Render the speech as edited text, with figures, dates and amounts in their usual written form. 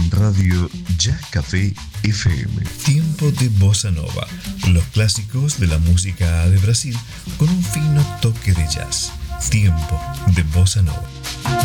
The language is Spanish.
en Radio Jazz Café FM. Tiempo de Bossa Nova, los clásicos de la música de Brasil con un fino toque de jazz. Tiempo de Bossa Nova.